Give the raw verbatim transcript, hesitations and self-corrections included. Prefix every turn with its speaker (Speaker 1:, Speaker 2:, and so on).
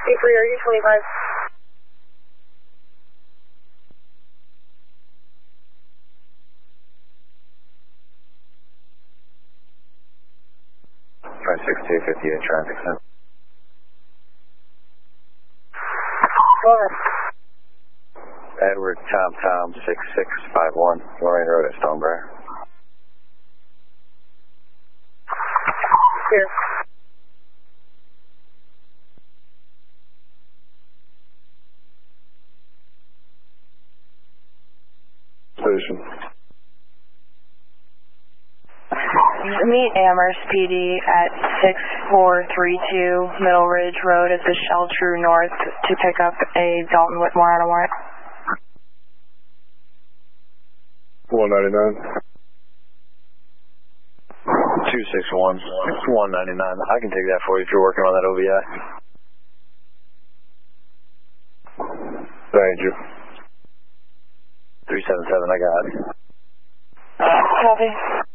Speaker 1: three, are you twenty-five?
Speaker 2: five six two, fifty-eight traffic center.
Speaker 1: Over.
Speaker 2: Edward Tom Tom six six five one, Lorraine Road at Stonebriar.
Speaker 1: Here.
Speaker 2: Station.
Speaker 3: Meet Amherst P D at six four three two Middle Ridge Road at the Shell True North to pick up a Dalton Whitmore out of warrant.
Speaker 2: one ninety-nine. two six one, one ninety-nine. I can take that for you if you're working on that O V I. Thank you. three seven seven, I got it.
Speaker 3: Copy.